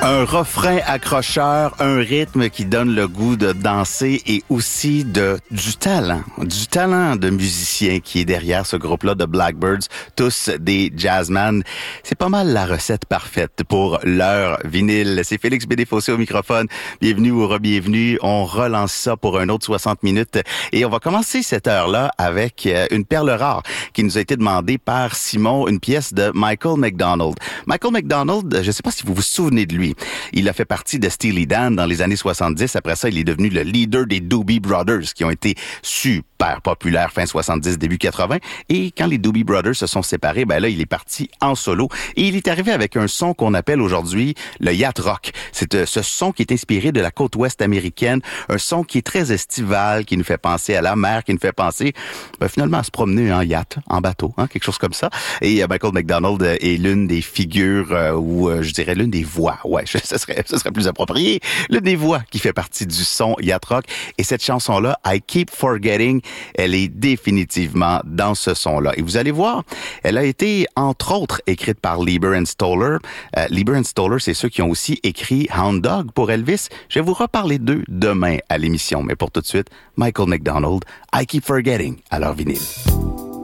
Un refrain accrocheur, un rythme qui donne le goût de danser et aussi du talent de musicien qui est derrière ce groupe-là de Blackbirds, tous des jazzman. C'est pas mal la recette parfaite pour leur vinyle. C'est Félix Bédéfossé au microphone. Bienvenue ou re-bienvenue. On relance ça pour un autre 60 minutes et on va commencer cette heure-là avec une perle rare qui nous a été demandée par Simon, une pièce de Michael McDonald. Michael McDonald, je sais pas si vous vous souvenez de lui. Il a fait partie de Steely Dan dans les années 70. Après ça, il est devenu le leader des Doobie Brothers, qui ont été super populaires fin 70, début 80. Et quand les Doobie Brothers se sont séparés, ben là, il est parti en solo. Et il est arrivé avec un son qu'on appelle aujourd'hui le yacht rock. C'est ce son qui est inspiré de la côte ouest américaine, un son qui est très estival, qui nous fait penser à la mer, qui nous fait penser finalement à se promener en yacht, en bateau, quelque chose comme ça. Et Michael McDonald est l'une des figures, ou je dirais l'une des voix, ce serait plus approprié, l'une des voix qui fait partie du son yacht rock. Et cette chanson-là, I Keep Forgetting, elle est définitivement dans ce son-là. Et vous allez voir, elle a été, entre autres, écrite par Leiber and Stoller. Leiber and Stoller, c'est ceux qui ont aussi écrit Hound Dog pour Elvis. Je vais vous reparler d'eux demain à l'émission. Mais pour tout de suite, Michael McDonald, I Keep Forgetting, à leur vinyle.